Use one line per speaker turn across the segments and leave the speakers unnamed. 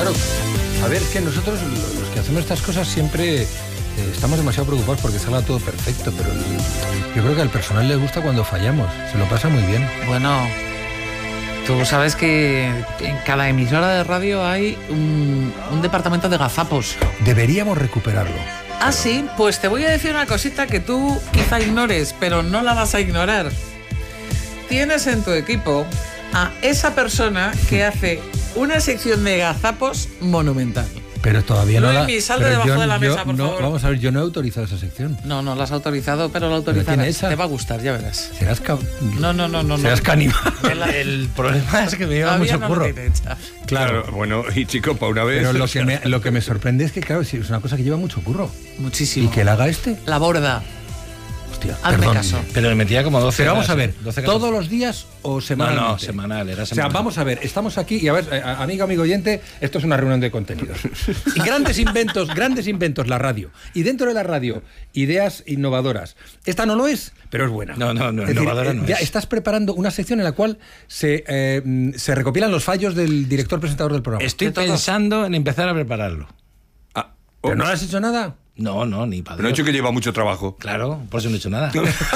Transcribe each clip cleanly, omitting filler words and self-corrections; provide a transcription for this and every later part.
Claro, a ver, es que nosotros, los que hacemos estas cosas, siempre estamos demasiado preocupados porque salga todo perfecto, pero yo creo que al personal le gusta cuando fallamos, se lo pasa muy bien.
Bueno, tú sabes que en cada emisora de radio hay un departamento de gazapos.
Deberíamos recuperarlo.
Ah, sí, pues te voy a decir una cosita que tú quizá ignores, pero no la vas a ignorar. Tienes en tu equipo a esa persona que hace una sección de gazapos monumental.
Pero todavía no la...
Luis, sal de debajo de la mesa, por favor.
Vamos a ver, yo no he autorizado esa sección.
No la has autorizado, pero la autorizarás. Te va a gustar, ya verás.
Serás
No.
Serás caníbal.
El problema es que me lleva mucho curro.
Claro, bueno, y chico, para una vez...
Pero lo que me sorprende es que, claro, es una cosa que lleva mucho curro.
Muchísimo.
¿Y que la haga este?
La borda.
Hostia,
hazme
perdón.
caso.
Pero le metía como 12
Pero vamos a ver,
12
¿todos los días o semanalmente?
No, semanal, era semanal.
O sea, vamos a ver, estamos aquí y a ver, amigo oyente, esto es una reunión de contenidos. Y grandes inventos, la radio. Y dentro de la radio, ideas innovadoras. Esta no lo es, pero es buena.
No,
es
innovadora
decir,
no
ya
es.
estás preparando una sección en la cual se recopilan los fallos del director presentador del programa.
Estoy pensando en empezar a prepararlo.
¿Pero no has hecho nada?
No, ni para
No he hecho que lleva mucho trabajo.
Claro, por eso no he hecho nada.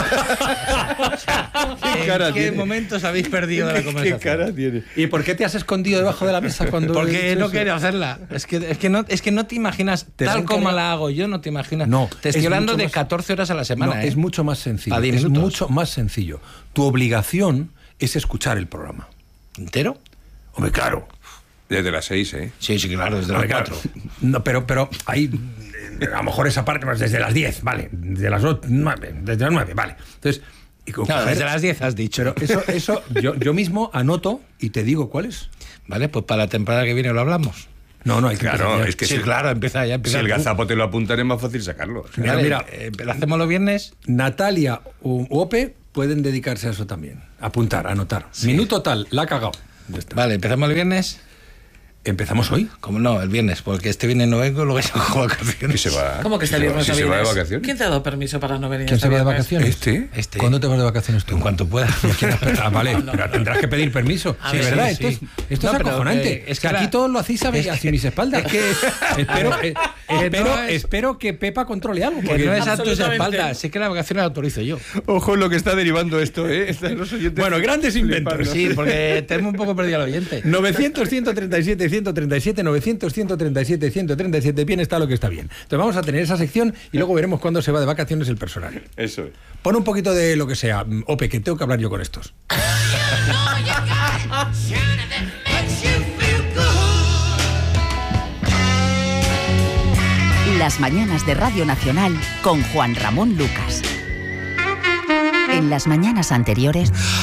cara
¿En qué
tiene?
momentos habéis perdido de la conversación?
¿Qué cara tiene?
¿Y por qué te has escondido debajo de la mesa cuando...
Porque no quiero hacerla. Es que no te imaginas, tal como la hago yo, no te imaginas.
No,
te estoy
es
hablando
mucho
de
más...
14 horas a la semana.
No, es mucho más sencillo.
A 10
es
minutos.
mucho más sencillo. Tu obligación es escuchar el programa.
¿Entero?
Hombre, claro.
Desde las 6, ¿eh?
Sí, claro, desde las
Hombre,
4.
claro. No, pero hay... A lo mejor esa parte, pues desde las 10, vale. Desde las 9, desde las 9, vale. Entonces...
No, desde las 10 has dicho.
Pero eso yo mismo anoto y te digo cuáles.
Vale, pues para la temporada que viene lo hablamos.
No, hay que
Claro,
empezar ya.
es que
Sí, claro, empieza ya.
Si el gazapo te lo apuntan es más fácil sacarlo.
Mira,
Mira,
¿lo hacemos los viernes?
Natalia u Ope pueden dedicarse a eso también. Apuntar, anotar.
Sí.
Minuto tal, la ha cagado. Ya está.
Vale, ¿empezamos el viernes?
¿Empezamos hoy?
¿Cómo no? El viernes, porque este viernes no vengo, luego ya cojo vacaciones.
¿Y se va?
¿Cómo que este viernes
¿Si
no
se va de
vienes?
vacaciones?
¿Quién te ha dado permiso para no venir?
¿Quién se va de vacaciones?
¿Este?
¿Cuándo te vas de vacaciones tú?
En cuanto pueda.
Vale, pero tendrás que pedir permiso.
A
Sí,
ver,
¿verdad?
sí.
Esto es
No, pero
acojonante.
que-
Es que aquí todos lo hacéis hacia mis espaldas. Espero que Pepa controle algo.
Que
Porque...
no es a tus
Absolutamente.
espaldas, sé que la vacación la autorizo yo.
Ojo lo que está derivando esto, ¿eh? Están los oyentes
Bueno, grandes inventos.
flipando.
Sí, porque tenemos un poco perdido al oyente.
900-137-137, 900-137-137, bien está lo que está bien. Entonces vamos a tener esa sección y luego veremos cuándo se va de vacaciones el personal.
Eso es.
Pon un poquito de lo que sea. Ope, que tengo que hablar yo con estos.
Las mañanas de Radio Nacional con Juan Ramón Lucas. En las mañanas anteriores...